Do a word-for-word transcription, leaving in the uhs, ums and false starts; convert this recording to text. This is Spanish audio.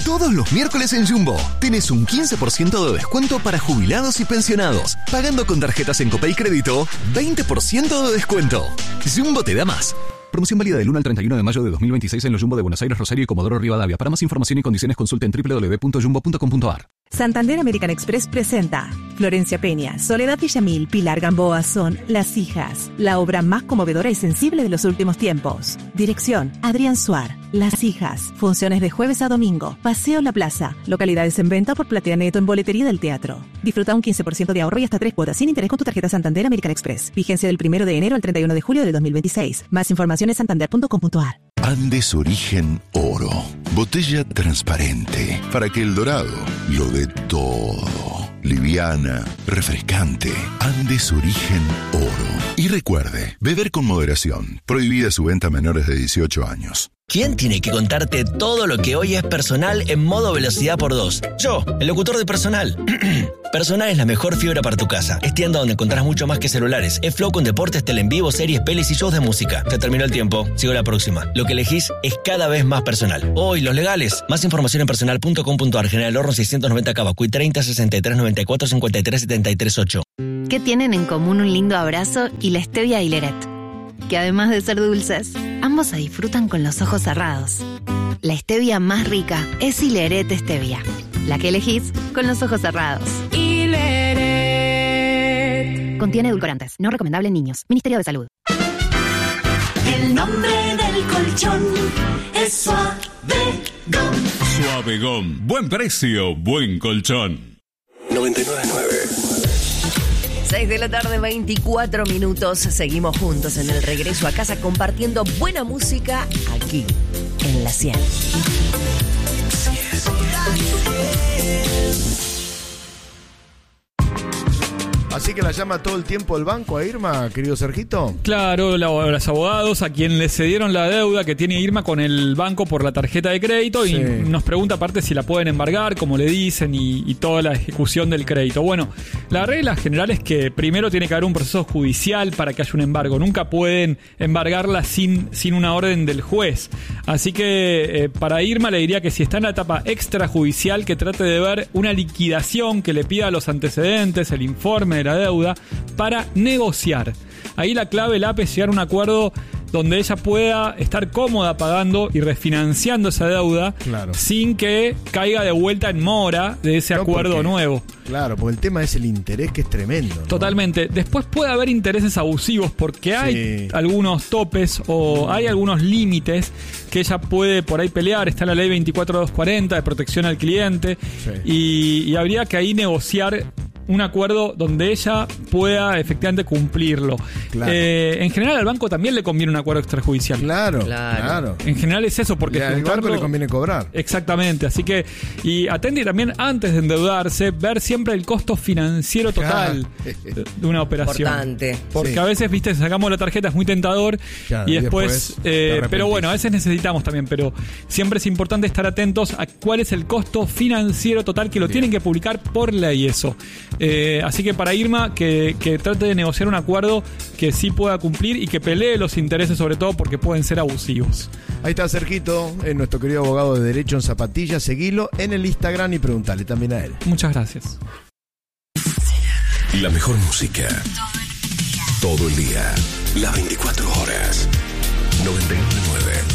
Todos los miércoles en Jumbo tenés un quince por ciento de descuento para jubilados y pensionados. Pagando con tarjetas en Copay Crédito, veinte por ciento de descuento. Jumbo te da más. Promoción válida del uno al treinta y uno de mayo de dos mil veintiséis en los Jumbo de Buenos Aires, Rosario y Comodoro Rivadavia. Para más información y condiciones consulta en doble u doble u doble u punto jumbo punto com punto a r. Santander American Express presenta Florencia Peña, Soledad Villamil, Pilar Gamboa son Las Hijas, la obra más conmovedora y sensible de los últimos tiempos. Dirección, Adrián Suar. Las Hijas, funciones de jueves a domingo, Paseo La Plaza, localidades en venta por Platea Neto en boletería del teatro. Disfruta un quince por ciento de ahorro y hasta tres cuotas sin interés con tu tarjeta Santander American Express. Vigencia del primero de enero al treinta y uno de julio del dos mil veintiséis. Más información en santander punto com punto a r. Andes Origen Oro. Botella transparente para que el dorado lo dé todo. Liviana, refrescante. Andes Origen Oro. Y recuerde, beber con moderación. Prohibida su venta a menores de dieciocho años. ¿Quién tiene que contarte todo lo que hoy es Personal en modo velocidad por dos? Yo, el locutor de Personal. Personal es la mejor fibra para tu casa. Es tienda donde encontrás mucho más que celulares. Es Flow con deportes, tele en vivo, series, pelis y shows de música. Se terminó el tiempo. Sigo la próxima. Lo que elegís es cada vez más Personal. Hoy, los legales. Más información en personal punto com punto a r. General Horno seiscientos noventa Cavacuy treinta sesenta y tres noventa y cuatro cincuenta y tres setenta y tres ocho. ¿Qué tienen en común un lindo abrazo y la stevia Hileret? Que además de ser dulces, ambos se disfrutan con los ojos cerrados. La stevia más rica es Hileret Stevia, la que elegís con los ojos cerrados. Hileret. Contiene edulcorantes, no recomendable en niños. Ministerio de Salud. El nombre del colchón es Suavegón. Suavegón. Buen precio, buen colchón. noventa y nueve punto nueve. seis de la tarde, veinticuatro minutos. Seguimos juntos en el regreso a casa compartiendo buena música aquí en La cien. Así que la llama todo el tiempo el banco a Irma, querido Sergito. Claro, la, los abogados a quien le cedieron la deuda que tiene Irma con el banco por la tarjeta de crédito sí. Y nos pregunta aparte si la pueden embargar, como le dicen, y, y toda la ejecución del crédito. Bueno, la regla general es que primero tiene que haber un proceso judicial para que haya un embargo. Nunca pueden embargarla sin, sin una orden del juez. Así que eh, para Irma le diría que si está en la etapa extrajudicial, que trate de ver una liquidación que le pida los antecedentes, el informe de la deuda para negociar. Ahí la clave, la A P, es llegar a un acuerdo donde ella pueda estar cómoda pagando y refinanciando esa deuda, claro, sin que caiga de vuelta en mora de ese no, acuerdo porque, nuevo. Claro, porque el tema es el interés, que es tremendo, ¿no? Totalmente. Después puede haber intereses abusivos porque hay sí. algunos topes o hay algunos límites que ella puede por ahí pelear. Está la ley veinticuatro mil doscientos cuarenta de protección al cliente sí. y, y habría que ahí negociar un acuerdo donde ella pueda efectivamente cumplirlo. Claro. Eh, en general al banco también le conviene un acuerdo extrajudicial. Claro, claro. claro. En general es eso, porque al banco le conviene cobrar. Exactamente, así que, y atende también antes de endeudarse, ver siempre el costo financiero total claro. de una operación. Importante. Porque sí. a veces, viste, sacamos la tarjeta, es muy tentador, claro, y después, y después eh, pero bueno, a veces necesitamos también, pero siempre es importante estar atentos a cuál es el costo financiero total, que lo Bien. tienen que publicar por ley eso. Eh, así que para Irma, que, que trate de negociar un acuerdo que sí pueda cumplir y que pelee los intereses, sobre todo porque pueden ser abusivos. Ahí está Sergito, eh, nuestro querido abogado de Derecho en Zapatillas. Seguilo en el Instagram y preguntale también a él. Muchas gracias. La mejor música todo el día, las veinticuatro horas. noventa y nueve punto nueve